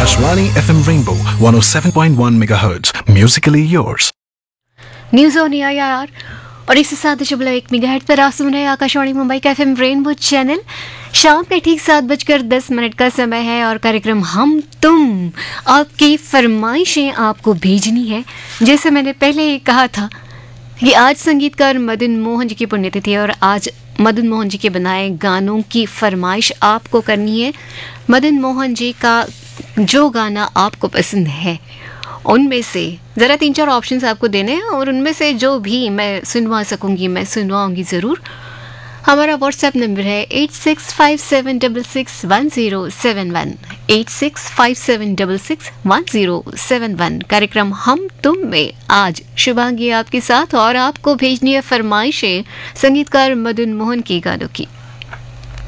Akashvani FM Rainbow 107.1 MHz. Musically yours. News on AIR और 107.1 megahertz पर आप सुन रहे हैं आकाशवाणी मुंबई का FM रेनबो चैनल। शाम के ठीक 7:10 का समय है और कार्यक्रम हम तुम, आपकी फरमाइशें आपको भेजनी है। जैसे मैंने पहले कहा था कि आज संगीतकार मदन मोहन जी की पुण्यतिथि है और आज मदन मोहन जी के बनाए गानों की फरमाइश आपको करनी है। मदन मोहन जी का जो गाना आपको पसंद है उनमें से ज़रा 3-4 ऑप्शंस आपको देने हैं और उनमें से जो भी मैं सुनवा सकूंगी मैं सुनवाऊंगी ज़रूर। हमारा व्हाट्सएप नंबर है 8657661071 8657661071। कार्यक्रम हम तुम में आज शुभांगी आपके साथ और आपको भेजनी है फरमाइशें संगीतकार मदन मोहन के गानों की।